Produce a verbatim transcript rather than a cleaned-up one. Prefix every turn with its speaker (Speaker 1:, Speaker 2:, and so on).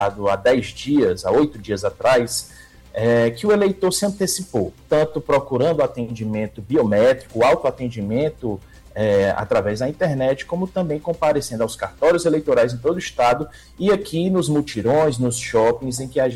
Speaker 1: há dez dias, há oito dias atrás, é, que o eleitor se antecipou, tanto procurando atendimento biométrico, autoatendimento é, através da internet, como também comparecendo aos cartórios eleitorais em todo o estado e aqui nos mutirões, nos shoppings, em que a